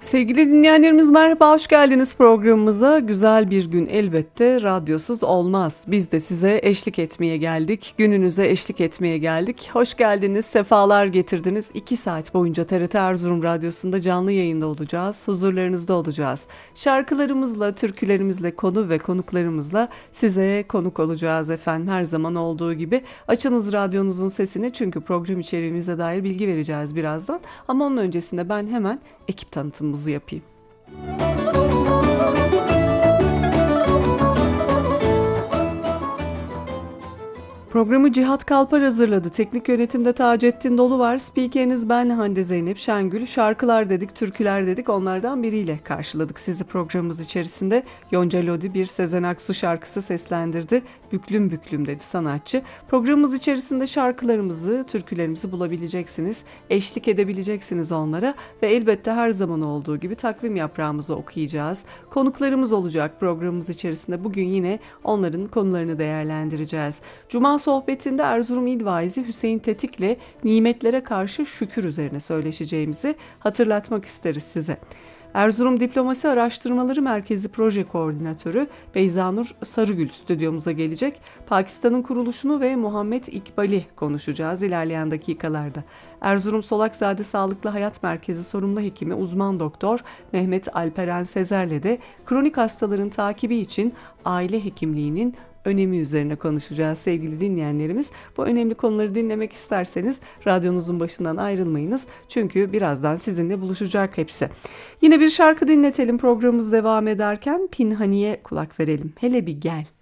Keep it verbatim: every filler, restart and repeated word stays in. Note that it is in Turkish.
Sevgili dinleyenlerimiz merhaba, hoş geldiniz programımıza. Güzel bir gün elbette radyosuz olmaz. Biz de size eşlik etmeye geldik, gününüze eşlik etmeye geldik. Hoş geldiniz, sefalar getirdiniz. İki saat boyunca T R T Erzurum Radyosu'nda canlı yayında olacağız, huzurlarınızda olacağız. Şarkılarımızla, türkülerimizle, konu ve konuklarımızla size konuk olacağız efendim. Her zaman olduğu gibi açınız radyonuzun sesini çünkü program içeriğimize dair bilgi vereceğiz birazdan. Ama onun öncesinde ben hemen ekip tanıtımımızı yapayım. Programı Cihat Kalpar hazırladı. Teknik yönetimde Taceddin Dolu var. Spikeriniz ben Hande Zeynep Şengül. Şarkılar dedik, türküler dedik. Onlardan biriyle karşıladık sizi programımız içerisinde. Yonca Lodi bir Sezen Aksu şarkısı seslendirdi. Büklüm büklüm dedi sanatçı. Programımız içerisinde şarkılarımızı, türkülerimizi bulabileceksiniz. Eşlik edebileceksiniz onlara. Ve elbette her zaman olduğu gibi takvim yaprağımızı okuyacağız. Konuklarımız olacak programımız içerisinde. Bugün yine onların konularını değerlendireceğiz. Cuma sohbetinde Erzurum İl Vaizi Hüseyin Tetik'le nimetlere karşı şükür üzerine söyleşeceğimizi hatırlatmak isteriz size. Erzurum Diplomasi Araştırmaları Merkezi Proje Koordinatörü Beyzanur Sarıgül stüdyomuza gelecek. Pakistan'ın kuruluşunu ve Muhammed İkbal'i konuşacağız ilerleyen dakikalarda. Erzurum Solakzade Sağlıklı Hayat Merkezi sorumlu hekimi uzman doktor Mehmet Alperen Sezer'le de kronik hastaların takibi için aile hekimliğinin önemi üzerine konuşacağız sevgili dinleyenlerimiz. Bu önemli konuları dinlemek isterseniz radyonuzun başından ayrılmayınız. Çünkü birazdan sizinle buluşacak hepsi. Yine bir şarkı dinletelim programımız devam ederken. Pinhani'ye kulak verelim. Hele bir gel.